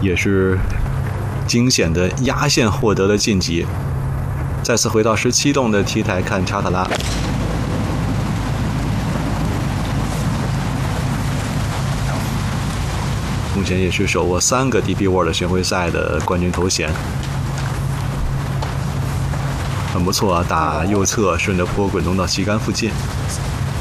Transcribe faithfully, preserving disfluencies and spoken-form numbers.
也是惊险的压线获得了晋级。再次回到十七洞的 T 台看查塔拉，目前也是手握三个 D P World 巡回赛的冠军头衔，很不错啊！打右侧顺着坡滚动到旗杆附近。